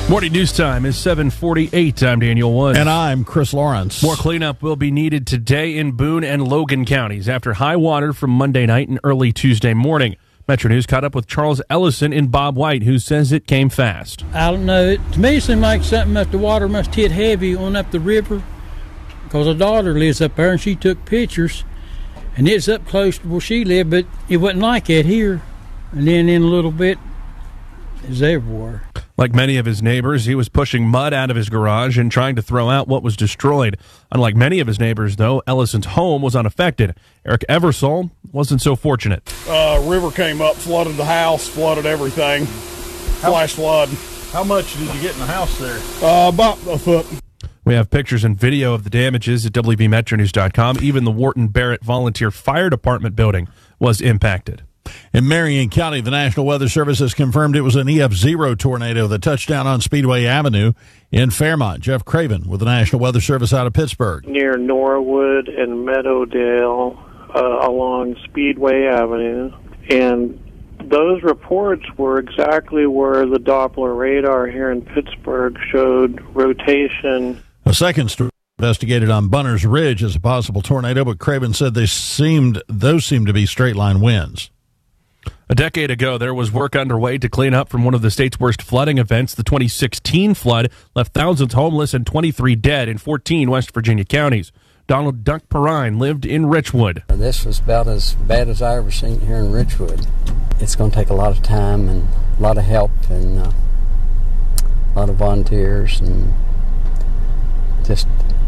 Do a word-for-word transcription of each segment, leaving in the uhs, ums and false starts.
Morning news time is seven forty-eight. I'm Daniel Woods. And I'm Chris Lawrence. More cleanup will be needed today in Boone and Logan counties after high water from Monday night and early Tuesday morning. Metro News caught up with Charles Ellison in Bob White, who says it came fast. I don't know. It, to me, it seemed like something that the water must hit heavy on up the river, because her daughter lives up there, and she took pictures, and it's up close to where she lived, but it wasn't like that here. And then in a little bit, it's everywhere. Like many of his neighbors, he was pushing mud out of his garage and trying to throw out what was destroyed. Unlike many of his neighbors, though, Ellison's home was unaffected. Eric Eversole wasn't so fortunate. Uh, river came up, flooded the house, flooded everything. How, Flash flood. How much did you get in the house there? Uh, about a foot. We have pictures and video of the damages at W V Metro News dot com. Even the Wharton Barrett Volunteer Fire Department building was impacted. In Marion County, the National Weather Service has confirmed it was an E F zero tornado that touched down on Speedway Avenue in Fairmont. Jeff Craven with the National Weather Service out of Pittsburgh. Near Norwood and Meadowdale uh, along Speedway Avenue. And those reports were exactly where the Doppler radar here in Pittsburgh showed rotation. A second story investigated on Bunner's Ridge as a possible tornado, but Craven said they seemed those seemed to be straight-line winds. A decade ago, there was work underway to clean up from one of the state's worst flooding events. The twenty sixteen flood left thousands homeless and twenty-three dead in fourteen West Virginia counties. Donald Duck Perrine lived in Richwood. This was about as bad as I ever seen here in Richwood. It's going to take a lot of time and a lot of help and uh, a lot of volunteers, and just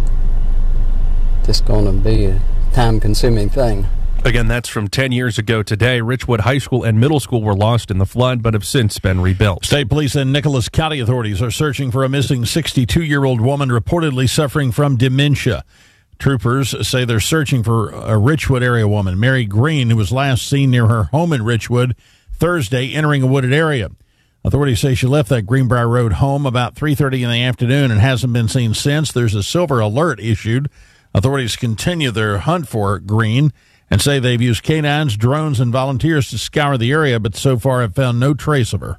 just going to be a time-consuming thing. Again, that's from ten years ago today. Richwood High School and Middle School were lost in the flood, but have since been rebuilt. State police and Nicholas County authorities are searching for a missing sixty-two-year-old woman reportedly suffering from dementia. Troopers say they're searching for a Richwood area woman, Mary Green, who was last seen near her home in Richwood Thursday, entering a wooded area. Authorities say she left that Greenbrier Road home about three thirty in the afternoon and hasn't been seen since. There's a silver alert issued. Authorities continue their hunt for Green and say they've used canines, drones, and volunteers to scour the area, but so far have found no trace of her.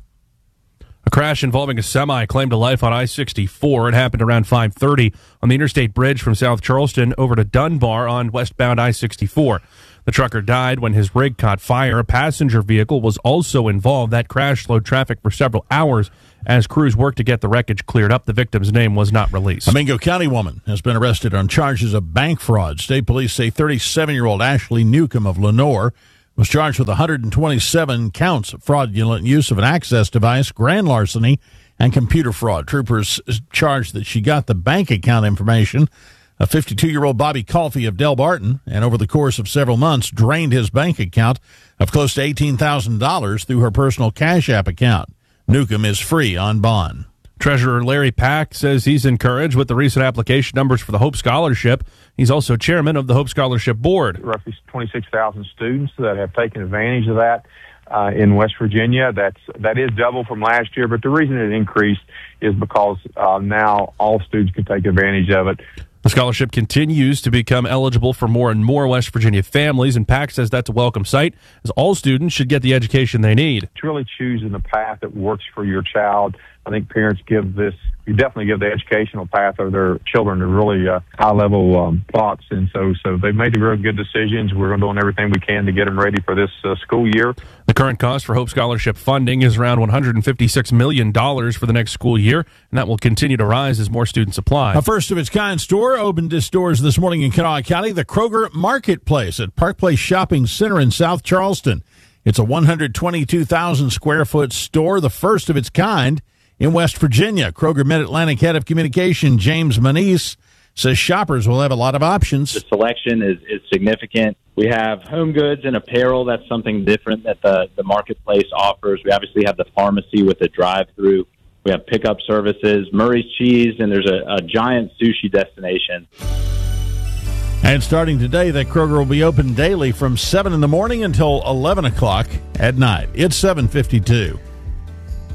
A crash involving a semi claimed a life on I sixty-four. It happened around five thirty on the interstate bridge from South Charleston over to Dunbar on westbound I sixty-four. The trucker died when his rig caught fire. A passenger vehicle was also involved. That crash slowed traffic for several hours as crews worked to get the wreckage cleared up. The victim's name was not released. A Mingo County woman has been arrested on charges of bank fraud. State police say thirty-seven-year-old Ashley Newcomb of Lenore was charged with one hundred twenty-seven counts of fraudulent use of an access device, grand larceny, and computer fraud. Troopers charged that she got the bank account information of fifty-two-year-old Bobby Colfie of Del Barton, and over the course of several months drained his bank account of close to eighteen thousand dollars through her personal Cash App account. Newcomb is free on bond. Treasurer Larry Pack says he's encouraged with the recent application numbers for the Hope Scholarship. He's also chairman of the Hope Scholarship Board. Roughly twenty-six thousand students that have taken advantage of that uh, in West Virginia. That's that is double from last year, but the reason it increased is because uh, now all students can take advantage of it. The scholarship continues to become eligible for more and more West Virginia families, and Pack says that's a welcome sight, as all students should get the education they need. It's really choosing the path that works for your child. I think parents give this, you definitely give the educational path of their children to really uh, high-level um, thoughts, and so so they've made the real good decisions. We're doing everything we can to get them ready for this uh, school year. The current cost for Hope Scholarship funding is around one hundred fifty-six million dollars for the next school year, and that will continue to rise as more students apply. A first-of-its-kind store opened its doors this morning in Kanawha County, the Kroger Marketplace at Park Place Shopping Center in South Charleston. It's a one hundred twenty-two thousand square foot store, the first of its kind in West Virginia. Kroger Mid-Atlantic Head of Communication James Manise says shoppers will have a lot of options. The selection is, is significant. We have home goods and apparel. That's something different that the, the marketplace offers. We obviously have the pharmacy with a drive-through. We have pickup services, Murray's Cheese, and there's a, a giant sushi destination. And starting today, that Kroger will be open daily from seven in the morning until eleven o'clock at night. It's seven fifty-two.